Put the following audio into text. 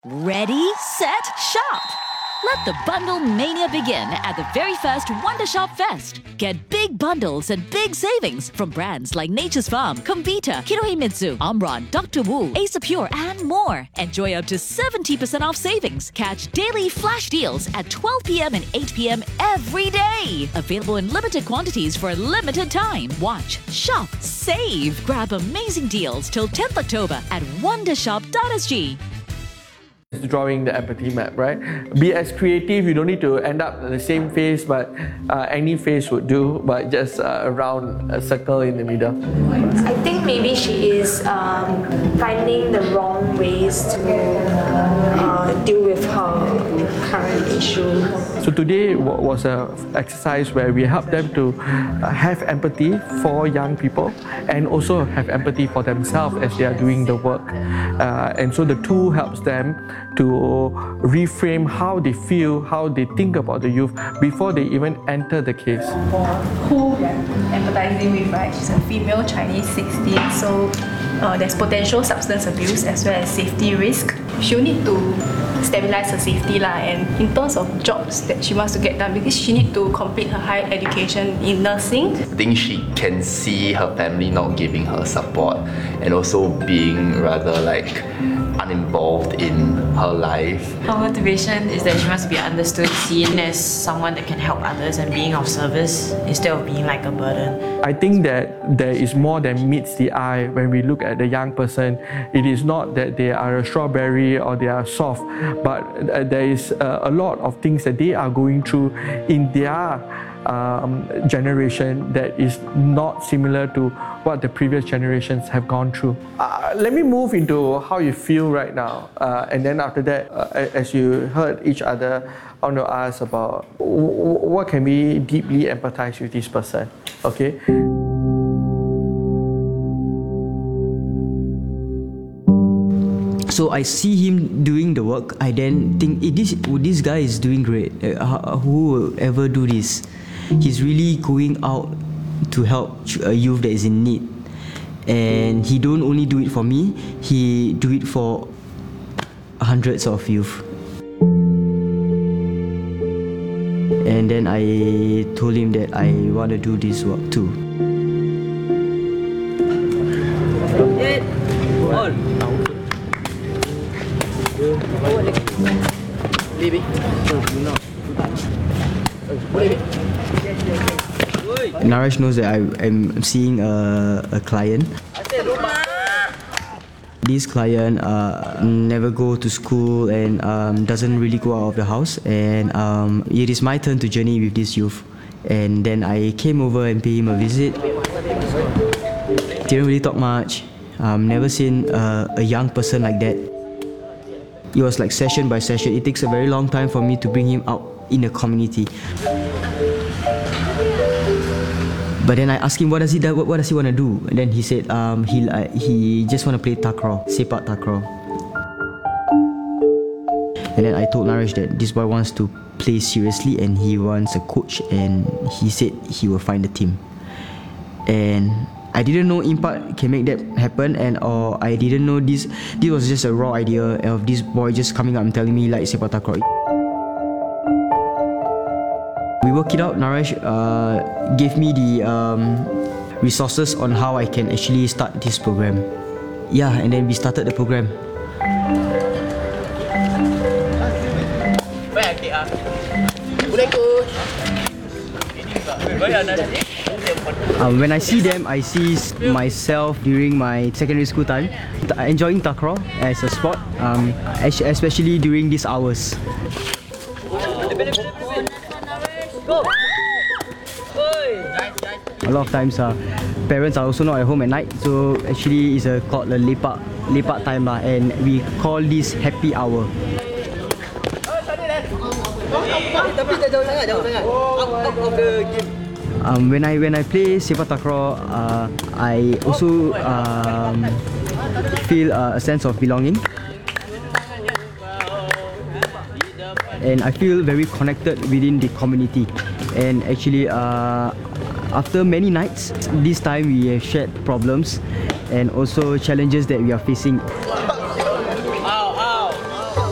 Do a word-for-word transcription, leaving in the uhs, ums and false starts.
Ready, set, shop! Let the bundle mania begin at the very first Wonder Shop Fest. Get big bundles and big savings from brands like Nature's Farm, Comvita, Kinohimitsu, Omron, Doctor Wu, Ace Pure, and more. Enjoy up to seventy percent off savings. Catch daily flash deals at twelve p m and eight p m every day. Available in limited quantities for a limited time. Watch, shop, save. Grab amazing deals till tenth October at wondershop dot s g. Drawing the empathy map, right? Be as creative. You don't need to end up the same face, but uh, any face would do, but just uh, around a circle in the middle. I think maybe she is um, finding the wrong ways to uh, deal with her current issue. So today was an exercise where we help them to have empathy for young people and also have empathy for themselves as they are doing the work. Uh, and so the tool helps them to reframe how they feel, how they think about the youth before they even enter the case. Who I'm empathizing with, right? She's a female, Chinese, sixteen, so uh, there's potential substance abuse as well as safety risk. She'll need to stabilize her safety lah, and in terms of jobs that she wants to get done, because she need to complete her higher education in nursing. I think she can see her family not giving her support and also being rather like uninvolved in her life. Her motivation is that she wants to be understood, seen as someone that can help others and being of service instead of being like a burden. I think that there is more than meets the eye when we look at the young person. It is not that they are a strawberry or they are soft, but there is a lot of things that they are going through in their um, generation that is not similar to what the previous generations have gone through. Uh, let me move into how you feel right now, uh, and then after that, uh, as you heard each other, I want to ask about what can we deeply empathize with this person, okay? So I see him doing the work. I then think, eh, this this guy is doing great. Uh, who will ever do this? He's really going out to help a youth that is in need, and he don't only do it for me. He do it for hundreds of youth. And then I told him that I want to do this work too. Naresh knows that I am seeing a, a client. This client uh, never go to school and um, doesn't really go out of the house, and um, it is my turn to journey with this youth. And then I came over and paid him a visit. Didn't really talk much. Um, never seen uh, a young person like that. It was like session by session. It takes a very long time for me to bring him out in the community. But then I asked him, what does he what, what does he want to do? And then he said um, he uh, he just want to play takraw, sepak takraw. And then I told Naresh that this boy wants to play seriously and he wants a coach, and he said he will find a team. And I didn't know Impact can make that happen, and or I didn't know this this was just a raw idea of this boy just coming up and telling me like sepak takraw. We worked it out. Naresh uh, gave me the um, resources on how I can actually start this program. Yeah, and then we started the program. Um, when I see them, I see myself during my secondary school time, enjoying takraw as a sport, um, especially during these hours. A lot of times, uh, parents are also not at home at night, so actually it's a, called a lepak, lepak time lah, and we call this happy hour. Um, when I when I play sepak takraw, uh, I also um, feel uh, a sense of belonging, and I feel very connected within the community. And actually, uh, after many nights, this time we have shared problems and also challenges that we are facing.